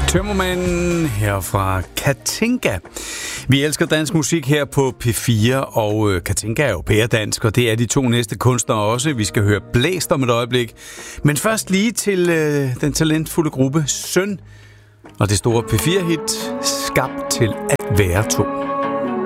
Tømmermanden her fra Katinka. Vi elsker dansk musik her på P4, og Katinka er jo pæredansk, og det er de to næste kunstnere også. Vi skal høre Blæst om et øjeblik. Men først lige til den talentfulde gruppe Søn og det store P4-hit Skabt til at være to.